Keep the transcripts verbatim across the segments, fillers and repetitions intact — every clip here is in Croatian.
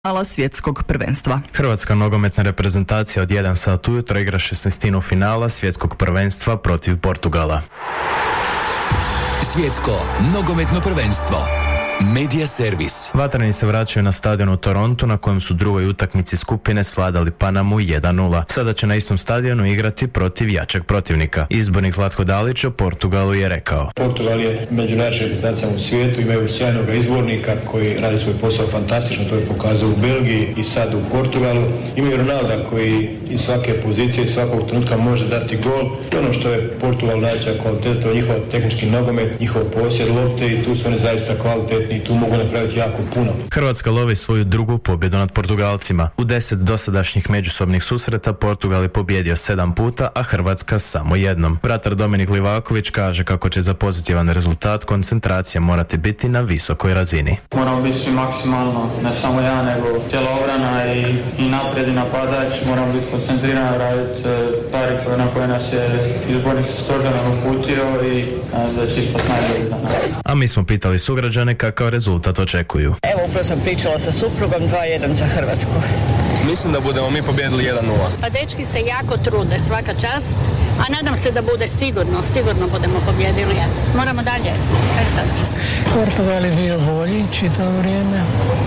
finala svjetskog prvenstva. Hrvatska nogometna reprezentacija od jedan sat ujutro igra šesnaestinu finala svjetskog prvenstva protiv Portugala. Svjetsko nogometno prvenstvo. Media Servis. Vatreni se vraćaju na stadion u Torontu na kojem su drugoj utakmici skupine svladali Panamu jedan nula. Sada će na istom stadionu igrati protiv jačeg protivnika. Izbornik Zlatko Dalić o Portugalu je rekao: Portugal je među najjačim reprezentacijama u svijetu, imaju sjajnog izbornika koji radi svoj posao fantastično, to je pokazao u Belgiji i sad u Portugalu. Imaju Ronalda koji iz svake pozicije, iz svakog trenutka može dati gol. I ono što je Portugal najjača kvaliteta, to je njihov tehnički nogomet, njihov posjed lopte i tu su oni zaista kvalitetni i tu mogu napraviti jako puno. Hrvatska lovi svoju drugu pobjedu nad Portugalcima. U deset dosadašnjih međusobnih susreta Portugal je pobjedio sedam puta, a Hrvatska samo jednom. Vratar Dominik Livaković kaže kako će za pozitivan rezultat koncentracija morati biti na visokoj razini. Moramo biti svi maksimalno, ne samo ja, nego cijela obrana i, i naprijed i napadač. Moramo biti koncentrirani, raditi stvari na koje nas je izbornik sa stožerom uputio i da će ispast najbolji za nas. A mi smo pitali sugrađane kakav rezultat očekuju. Evo, upravo sam pričala sa suprugom, dva jedan za Hrvatsku. Mislim da budemo mi pobjedili jedan nula. Pa dečki se jako trude, svaka čast, a nadam se da bude sigurno, sigurno budemo pobjedili. Moramo dalje, kaj sad? Portugal je bio bolji čitavo vrijeme.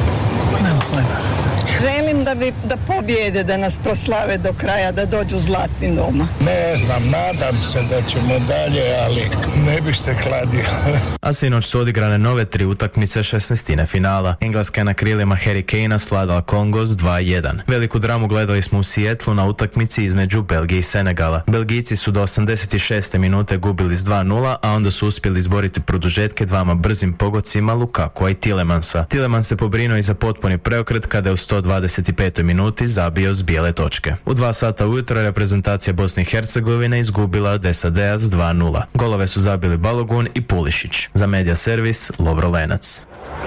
Nema pojma. Želim da, bi, da pobjede, da nas proslave do kraja, da dođu zlatni doma. Ne znam, nadam se da ćemo dalje, ali ne bih se kladio. A sinoć su odigrane nove tri utakmice šesnaestine finala. Engleska je na krilima Harry Kanea svladala Kongo s dva jedan. Veliku dramu gledali smo u Sijetlu na utakmici između Belgije i Senegala. Belgijci su do osamdeset šeste minute gubili s dva nula, a onda su uspjeli izboriti produžetke dvama brzim pogodcima Lukakua i Tielemannsa. Tielemans se pobrinuo i za potpuni preokret kada je u sto dvadeset petoj minuti zabio s bijele točke. U dva sata ujutro reprezentacija Bosne i Hercegovine izgubila od S A D-a s dva nula. Golove su zabili Balogun i Pulišić. Za Media Servis, Lovro Lenac.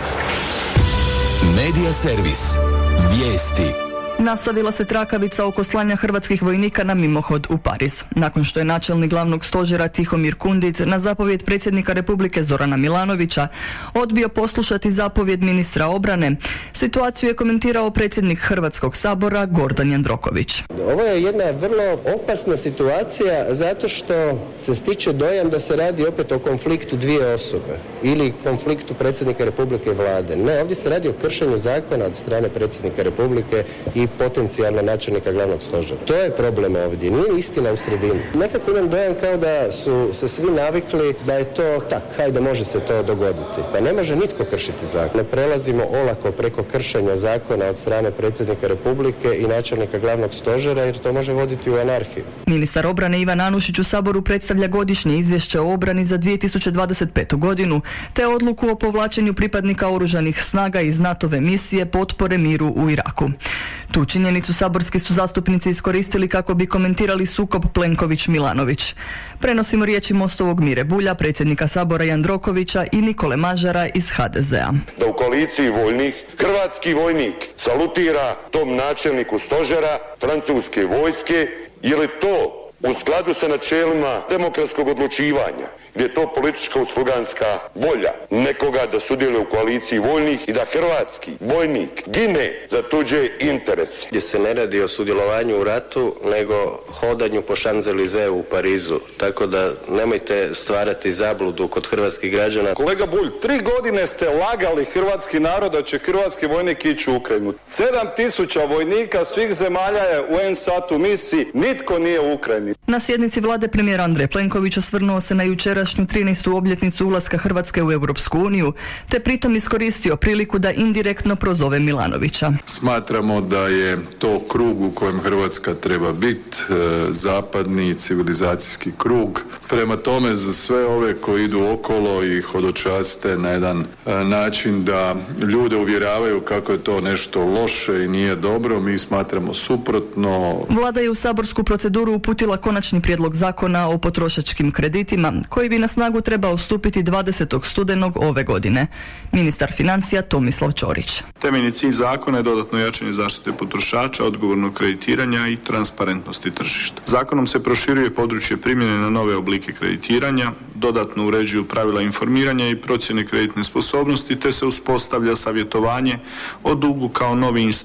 Media Servis. Vijesti. Nastavila se trakavica oko slanja hrvatskih vojnika na mimohod u Pariz. Nakon što je načelnik glavnog stožera Tihomir Kundit na zapovjed predsjednika Republike Zorana Milanovića odbio poslušati zapovjed ministra obrane, situaciju je komentirao predsjednik Hrvatskog sabora Gordan Jandroković. Ovo je jedna vrlo opasna situacija zato što se stiče dojam da se radi opet o konfliktu dvije osobe ili konfliktu predsjednika Republike i vlade. Ne, ovdje se radi o kršenju zakona od strane predsjednika Republike i potencijalno načelnika glavnog stožera. To je problem ovdje, nije istina u sredini. Nekako imam dojam kao da su se svi navikli da je to tak, hajde može se to dogoditi. Pa ne može nitko kršiti zakon. Ne prelazimo olako preko kršenja zakona od strane predsjednika Republike i načelnika glavnog stožera jer to može voditi u anarhiju. Ministar obrane Ivan Anušić u Saboru predstavlja godišnje izvješće o obrani za dvije tisuće dvadeset petu godinu te odluku o povlačenju pripadnika oružanih snaga iz NATO-ve misije potpore miru u Iraku. Tu činjenicu saborski su zastupnici iskoristili kako bi komentirali sukob Plenković-Milanović. Prenosimo riječi Mostovog Mire Bulja, predsjednika Sabora Jandrokovića i Nikole Mažara iz H D Z-a. Da u koaliciji vojnih hrvatski vojnik salutira tom načelniku stožera francuske vojske, je li to u skladu sa načelima demokratskog odlučivanja, gdje je to politička usluganska volja nekoga da sudjeluje u koaliciji vojnih i da hrvatski vojnik gine za tuđe interese. Gdje se ne radi o sudjelovanju u ratu, nego hodanju po Champs-Élysées u Parizu. Tako da nemojte stvarati zabludu kod hrvatskih građana. Kolega Bulj, tri godine ste lagali hrvatski narod da će hrvatski vojnik ići u Ukrajinu. Sedam tisuća vojnika svih zemalja je u en sat u misiji, nitko nije u Ukrajini. Na sjednici vlade premijer Andrej Plenković osvrnuo se na jučerašnju trinaestu obljetnicu ulaska Hrvatske u Europsku uniju, te pritom iskoristio priliku da indirektno prozove Milanovića. Smatramo da je to krug u kojem Hrvatska treba biti, zapadni civilizacijski krug. Prema tome za sve ove koji idu okolo i hodočaste na jedan način da ljude uvjeravaju kako je to nešto loše i nije dobro, mi smatramo suprotno. Vlada je u saborsku proceduru uputila konačni prijedlog zakona o potrošačkim kreditima koji bi na snagu trebao stupiti dvadesetog studenog ove godine. Ministar financija Tomislav Ćorić. Temeljni cilj zakona je dodatno jačanje zaštite potrošača, odgovornog kreditiranja i transparentnosti tržišta. Zakonom se proširuje područje primjene na nove oblike kreditiranja, dodatno uređuju pravila informiranja i procjene kreditne sposobnosti te se uspostavlja savjetovanje o dugu kao novi instrument